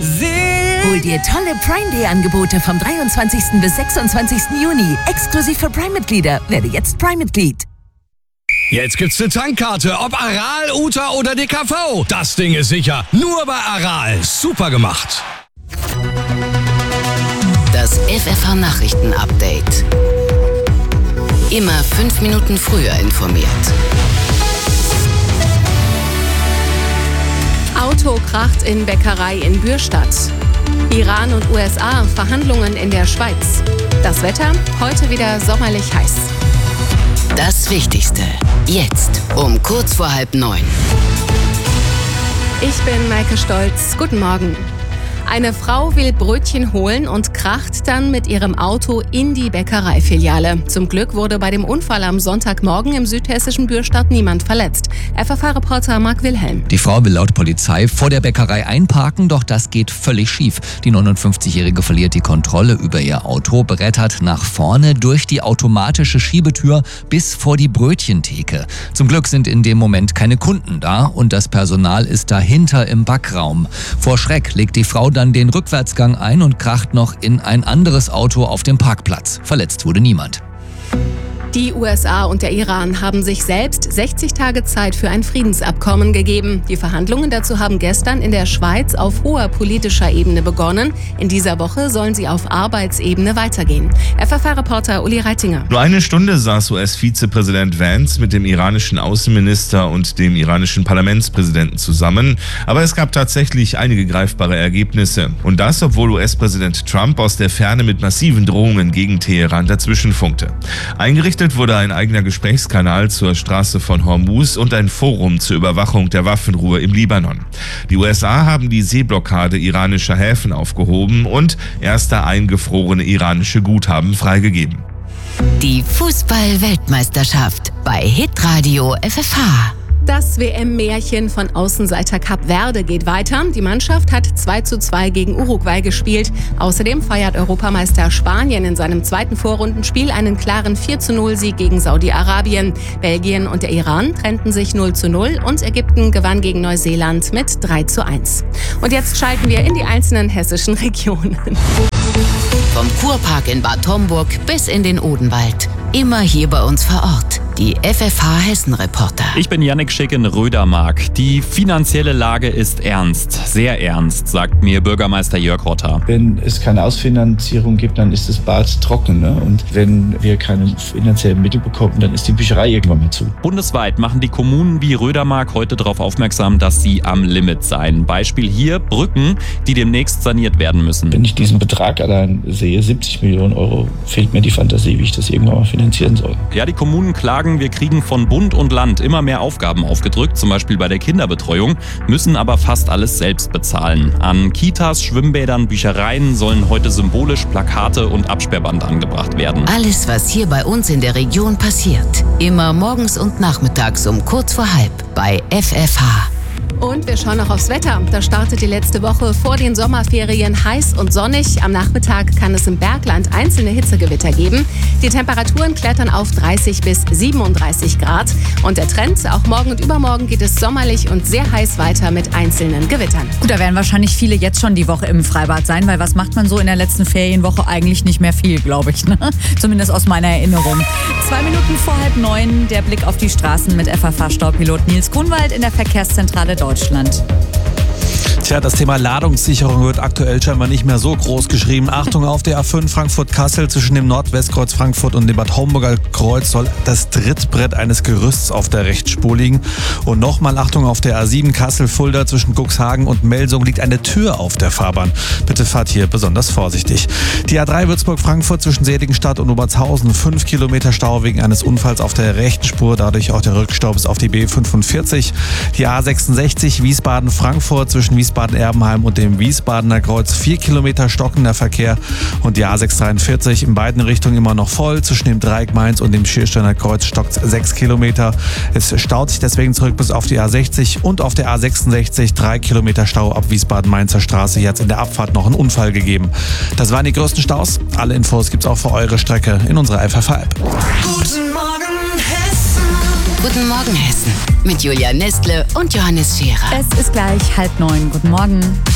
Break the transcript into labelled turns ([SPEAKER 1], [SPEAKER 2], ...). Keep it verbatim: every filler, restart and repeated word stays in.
[SPEAKER 1] Hol dir tolle Prime Day Angebote vom dreiundzwanzigsten bis sechsundzwanzigsten Juni. Exklusiv für Prime-Mitglieder. Werde jetzt Prime-Mitglied.
[SPEAKER 2] Jetzt gibt's eine Tankkarte, ob Aral, U T A oder D K V. Das Ding ist sicher. Nur bei Aral. Super gemacht.
[SPEAKER 3] Das F F H-Nachrichten-Update. Immer fünf Minuten früher informiert.
[SPEAKER 4] Auto kracht in Bäckerei in Bürstadt. Iran und U S A Verhandlungen in der Schweiz. Das Wetter heute wieder sommerlich heiß.
[SPEAKER 3] Das Wichtigste jetzt um kurz vor halb neun.
[SPEAKER 4] Ich bin Maike Stolz. Guten Morgen. Eine Frau will Brötchen holen und kracht dann mit ihrem Auto in die Bäckereifiliale. Zum Glück wurde bei dem Unfall am Sonntagmorgen im südhessischen Bürstadt niemand verletzt. F F H-Reporter Marc Wilhelm.
[SPEAKER 5] Die Frau will laut Polizei vor der Bäckerei einparken, doch das geht völlig schief. Die neunundfünfzigjährige verliert die Kontrolle über ihr Auto, brettert nach vorne durch die automatische Schiebetür bis vor die Brötchentheke. Zum Glück sind in dem Moment keine Kunden da und das Personal ist dahinter im Backraum. Vor Schreck legt die Frau dann den Rückwärtsgang ein und kracht noch in ein anderes Auto auf dem Parkplatz. Verletzt wurde niemand.
[SPEAKER 4] Die U S A und der Iran haben sich selbst sechzig Tage Zeit für ein Friedensabkommen gegeben. Die Verhandlungen dazu haben gestern in der Schweiz auf hoher politischer Ebene begonnen. In dieser Woche sollen sie auf Arbeitsebene weitergehen. F F H-Reporter Uli Reitinger.
[SPEAKER 6] Nur eine Stunde saß U S-Vizepräsident Vance mit dem iranischen Außenminister und dem iranischen Parlamentspräsidenten zusammen. Aber es gab tatsächlich einige greifbare Ergebnisse. Und das, obwohl U S-Präsident Trump aus der Ferne mit massiven Drohungen gegen Teheran dazwischenfunkte. Eingerichtet wurde ein eigener Gesprächskanal zur Straße von Hormuz und ein Forum zur Überwachung der Waffenruhe im Libanon. Die U S A haben die Seeblockade iranischer Häfen aufgehoben und erste eingefrorene iranische Guthaben freigegeben.
[SPEAKER 3] Die Fußball-Weltmeisterschaft bei Hitradio F F H.
[SPEAKER 4] Das W M-Märchen von Außenseiter Kap Verde geht weiter. Die Mannschaft hat zwei zu zwei gegen Uruguay gespielt. Außerdem feiert Europameister Spanien in seinem zweiten Vorrundenspiel einen klaren vier zu null Sieg gegen Saudi-Arabien. Belgien und der Iran trennten sich null zu null und Ägypten gewann gegen Neuseeland mit drei zu eins. Und jetzt schalten wir in die einzelnen hessischen Regionen.
[SPEAKER 3] Vom Kurpark in Bad Homburg bis in den Odenwald. Immer hier bei uns vor Ort. Die F F H-Hessen-Reporter.
[SPEAKER 7] Ich bin Jannik Schick in Rödermark. Die finanzielle Lage ist ernst, sehr ernst, sagt mir Bürgermeister Jörg Rotter.
[SPEAKER 8] Wenn es keine Ausfinanzierung gibt, dann ist das Bad trocken. Ne? Und wenn wir keine finanziellen Mittel bekommen, dann ist die Bücherei irgendwann mal zu.
[SPEAKER 7] Bundesweit machen die Kommunen wie Rödermark heute darauf aufmerksam, dass sie am Limit seien. Beispiel hier Brücken, die demnächst saniert werden müssen.
[SPEAKER 8] Wenn ich diesen Betrag allein sehe, siebzig Millionen Euro, fehlt mir die Fantasie, wie ich das irgendwann mal finanzieren soll.
[SPEAKER 7] Ja, die Kommunen klagen, wir kriegen von Bund und Land immer mehr Aufgaben aufgedrückt, zum Beispiel bei der Kinderbetreuung, müssen aber fast alles selbst bezahlen. An Kitas, Schwimmbädern, Büchereien sollen heute symbolisch Plakate und Absperrband angebracht werden.
[SPEAKER 3] Alles, was hier bei uns in der Region passiert. Immer morgens und nachmittags um kurz vor halb bei F F H.
[SPEAKER 4] Und wir schauen noch aufs Wetter. Da startet die letzte Woche vor den Sommerferien heiß und sonnig. Am Nachmittag kann es im Bergland einzelne Hitzegewitter geben. Die Temperaturen klettern auf dreißig bis siebenunddreißig Grad. Und der Trend, auch morgen und übermorgen geht es sommerlich und sehr heiß weiter mit einzelnen Gewittern.
[SPEAKER 9] Gut, da werden wahrscheinlich viele jetzt schon die Woche im Freibad sein, weil was macht man so in der letzten Ferienwoche? Eigentlich nicht mehr viel, glaube ich. Ne? Zumindest aus meiner Erinnerung. Zwei Minuten vor halb neun, der Blick auf die Straßen mit F F H-Staupilot Nils Grunwald in der Verkehrszentrale Deutschland.
[SPEAKER 10] Tja, das Thema Ladungssicherung wird aktuell scheinbar nicht mehr so groß geschrieben. Achtung, auf der A fünf Frankfurt-Kassel zwischen dem Nordwestkreuz Frankfurt und dem Bad Homburger Kreuz soll das Trittbrett eines Gerüsts auf der Rechtsspur liegen. Und nochmal Achtung, auf der A sieben Kassel-Fulda zwischen Cuxhagen und Melsung liegt eine Tür auf der Fahrbahn. Bitte fahrt hier besonders vorsichtig. Die A drei Würzburg-Frankfurt zwischen Seligenstadt und Obertshausen, fünf Kilometer Stau wegen eines Unfalls auf der rechten Spur, dadurch auch der Rückstau bis auf die B fünfundvierzig. Die A sechsundsechzig Wiesbaden-Frankfurt zwischen Wiesbaden-Erbenheim und dem Wiesbadener Kreuz, vier Kilometer stockender Verkehr. Und die A sechshundertdreiundvierzig in beiden Richtungen immer noch voll. Zwischen dem Dreieck Mainz und dem Schiersteiner Kreuz stockt sechs Kilometer. Es staut sich deswegen zurück bis auf die A sechzig und auf der A sechsundsechzig drei Kilometer Stau ab Wiesbaden-Mainzer Straße. Hier hat es in der Abfahrt noch einen Unfall gegeben. Das waren die größten Staus. Alle Infos gibt's auch für eure Strecke in unserer F F H-App.
[SPEAKER 3] Guten Morgen Hessen. Guten Morgen Hessen mit Julia Nestle und Johannes Scherer.
[SPEAKER 9] Es ist gleich halb neun. Guten Morgen.